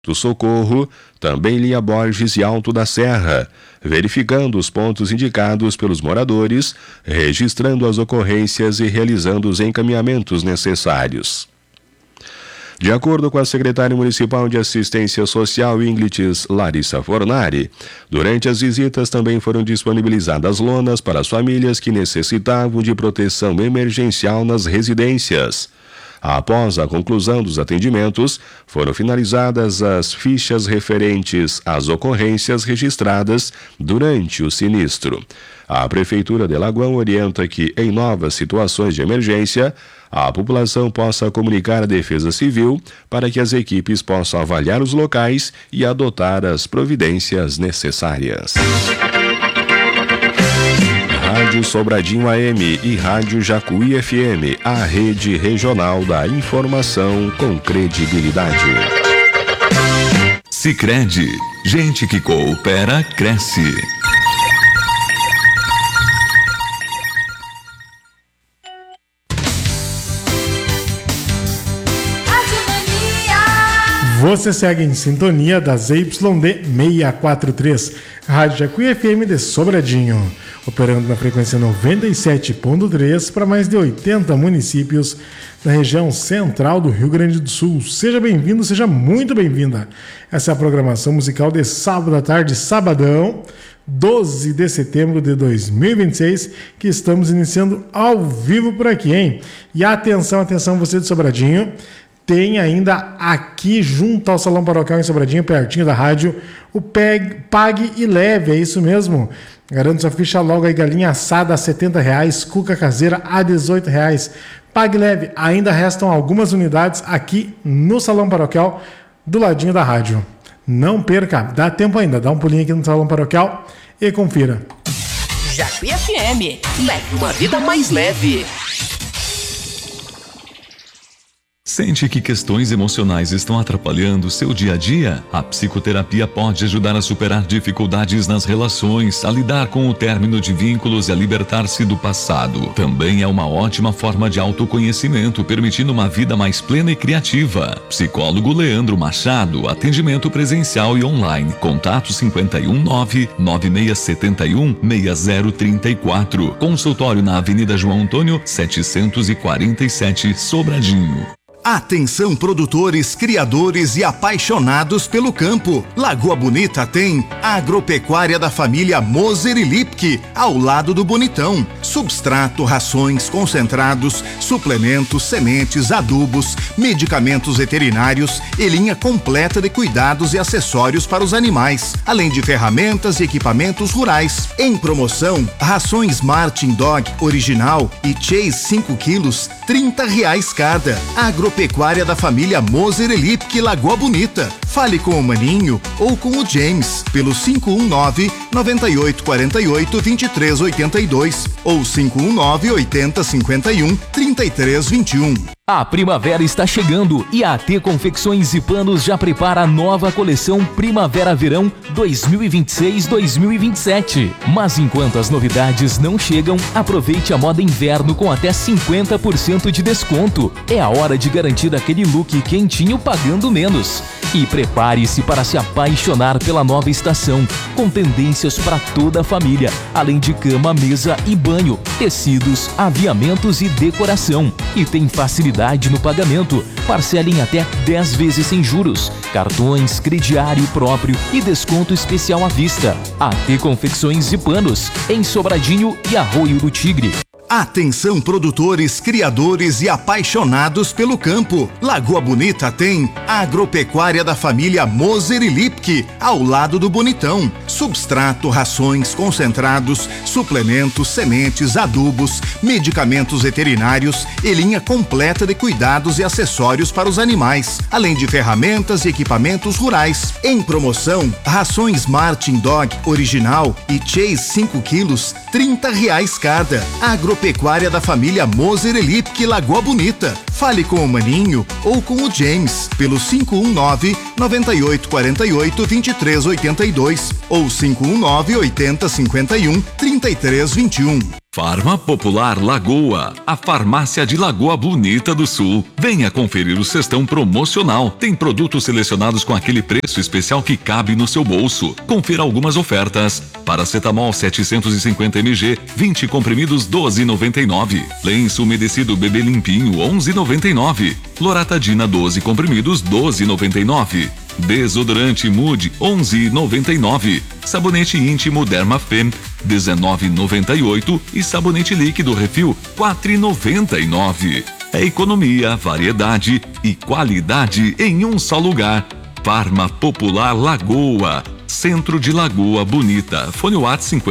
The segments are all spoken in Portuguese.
do Socorro, também linha Borges e Alto da Serra, verificando os pontos indicados pelos moradores, registrando as ocorrências e realizando os encaminhamentos necessários. De acordo com a secretária municipal de Assistência Social, Inglis Larissa Fornari, durante as visitas também foram disponibilizadas lonas para as famílias que necessitavam de proteção emergencial nas residências. Após a conclusão dos atendimentos, foram finalizadas as fichas referentes às ocorrências registradas durante o sinistro. A Prefeitura de Lagoão orienta que, em novas situações de emergência, a população possa comunicar à Defesa Civil para que as equipes possam avaliar os locais e adotar as providências necessárias. Rádio Sobradinho AM e Rádio Jacuí FM, a rede regional da informação com credibilidade. Sicredi, gente que coopera, cresce. Você segue em sintonia da ZYD 643, Rádio Jacuí FM de Sobradinho, operando na frequência 97.3 para mais de 80 municípios da região central do Rio Grande do Sul. Seja bem-vindo, seja muito bem-vinda. Essa é a programação musical de sábado à tarde, sabadão, 12 de setembro de 2026, que estamos iniciando ao vivo por aqui, hein? E atenção, você de Sobradinho, tem ainda aqui junto ao Salão Paroquial em Sobradinho, pertinho da rádio, o Pague e Leve, é isso mesmo. Garante sua ficha logo aí, galinha assada a R$70, cuca caseira a R$18. Pague Leve, ainda restam algumas unidades aqui no Salão Paroquial, do ladinho da rádio. Não perca, dá tempo ainda, dá um pulinho aqui no Salão Paroquial e confira. Jacuí FM, leve uma vida mais leve. Sente que questões emocionais estão atrapalhando o seu dia a dia? A psicoterapia pode ajudar a superar dificuldades nas relações, a lidar com o término de vínculos e a libertar-se do passado. Também é uma ótima forma de autoconhecimento, permitindo uma vida mais plena e criativa. Psicólogo Leandro Machado, atendimento presencial e online. Contato 519-9671-6034. Consultório na Avenida João Antônio, 747, Sobradinho. Atenção, produtores, criadores e apaixonados pelo campo. Lagoa Bonita tem a agropecuária da família Moser e Lipke, ao lado do Bonitão. Substrato, rações, concentrados, suplementos, sementes, adubos, medicamentos veterinários e linha completa de cuidados e acessórios para os animais, além de ferramentas e equipamentos rurais. Em promoção, rações Martin Dog original e Chase 5 quilos, R$30 cada. Agropecuária da família Moser e Lipke, Lagoa Bonita. Fale com o Maninho ou com o James pelo 519-9848-2382 ou 519-8051-3321. A primavera está chegando e a AT Confecções e Panos já prepara a nova coleção Primavera-Verão 2026-2027. Mas enquanto as novidades não chegam, aproveite a moda inverno com até 50% de desconto. É a hora de garantir aquele look quentinho pagando menos. E prepare-se para se apaixonar pela nova estação, com tendências para toda a família, além de cama, mesa e banho, tecidos, aviamentos e decoração. E tem facilidade no pagamento. Parcela em até 10 vezes sem juros, cartões, crediário próprio e desconto especial à vista. AT Confecções e Panos, em Sobradinho e Arroio do Tigre. Atenção, produtores, criadores e apaixonados pelo campo. Lagoa Bonita tem a agropecuária da família Moser e Lipke, ao lado do Bonitão. Substrato, rações, concentrados, suplementos, sementes, adubos, medicamentos veterinários e linha completa de cuidados e acessórios para os animais, além de ferramentas e equipamentos rurais. Em promoção, rações Martin Dog original e Chase 5 quilos, R$30 cada. Agropecuária da família Moser e Lipke, Lagoa Bonita. Fale com o Maninho ou com o James pelo 519-9848-2382 ou 519-8051-3321. Farma Popular Lagoa, a farmácia de Lagoa Bonita do Sul. Venha conferir o cestão promocional. Tem produtos selecionados com aquele preço especial que cabe no seu bolso. Confira algumas ofertas. Paracetamol 750 mg, 20 comprimidos, 12,99. Lenço umedecido bebê limpinho, 11,99. Loratadina 12 comprimidos, 12,99. Desodorante Mood, 11,99. Sabonete íntimo Dermafem, 19,98. E sabonete líquido Refil, 4,99. É economia, variedade e qualidade em um só lugar. Farma Popular Lagoa, Centro de Lagoa Bonita. Fone WhatsApp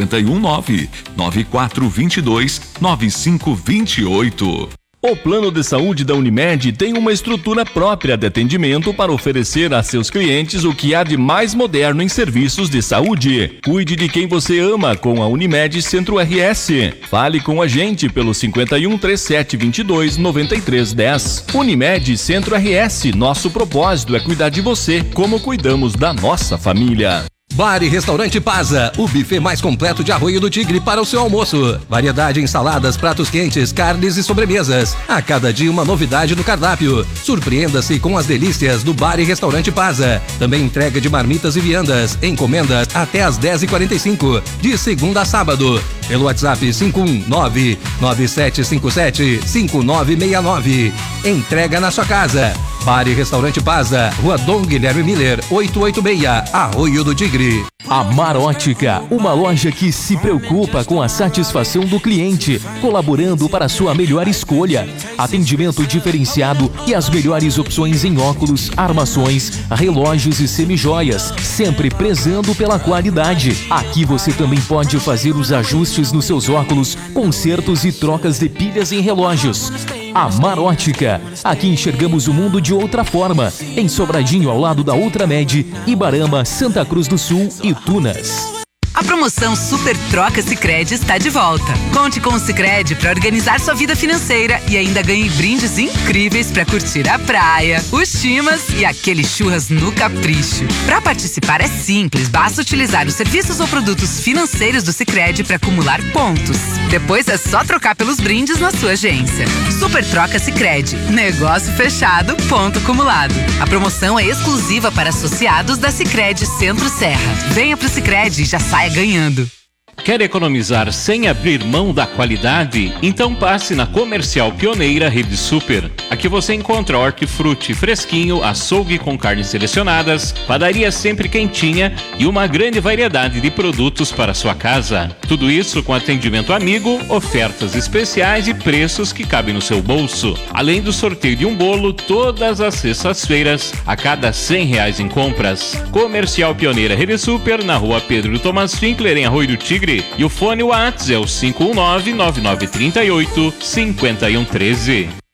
519-9422-9528. O plano de saúde da Unimed tem uma estrutura própria de atendimento para oferecer a seus clientes o que há de mais moderno em serviços de saúde. Cuide de quem você ama com a Unimed Centro RS. Fale com a gente pelo 51 37 22 93 10. Unimed Centro RS. Nosso propósito é cuidar de você como cuidamos da nossa família. Bar e Restaurante Paza, o buffet mais completo de Arroio do Tigre para o seu almoço. Variedade em saladas, pratos quentes, carnes e sobremesas. A cada dia uma novidade no cardápio. Surpreenda-se com as delícias do Bar e Restaurante Paza. Também entrega de marmitas e viandas. Encomendas até às 10h45, de segunda a sábado. Pelo WhatsApp 519-9757-5969. Entrega na sua casa. Bar e Restaurante Paza, Rua Dom Guilherme Miller, 886, Arroio do Tigre. A Marótica, uma loja que se preocupa com a satisfação do cliente, colaborando para a sua melhor escolha. Atendimento diferenciado e as melhores opções em óculos, armações, relógios e semijoias, sempre prezando pela qualidade. Aqui você também pode fazer os ajustes nos seus óculos, consertos e trocas de pilhas em relógios. A Marótica, aqui enxergamos o mundo de outra forma. Em Sobradinho, ao lado da Ultramed, Ibarama, Santa Cruz do Sul e Tunas. A promoção Super Troca Sicredi está de volta. Conte com o Sicredi para organizar sua vida financeira e ainda ganhe brindes incríveis para curtir a praia, os chimas e aquele churras no capricho. Para participar é simples, basta utilizar os serviços ou produtos financeiros do Sicredi para acumular pontos. Depois é só trocar pelos brindes na sua agência. Super Troca Sicredi. Negócio fechado, ponto acumulado. A promoção é exclusiva para associados da Sicredi Centro-Serra. Venha pro Sicredi e já saia ganhando. Quer economizar sem abrir mão da qualidade? Então passe na Comercial Pioneira Rede Super. Aqui você encontra hortifruti fresquinho, açougue com carnes selecionadas, padaria sempre quentinha e uma grande variedade de produtos para sua casa. Tudo isso com atendimento amigo, ofertas especiais e preços que cabem no seu bolso. Além do sorteio de um bolo todas as sextas-feiras, a cada R$100 em compras. Comercial Pioneira Rede Super, na Rua Pedro Thomas Finkler, em Arroio do Tigre. E o fone WhatsApp é o 519-9938-5113.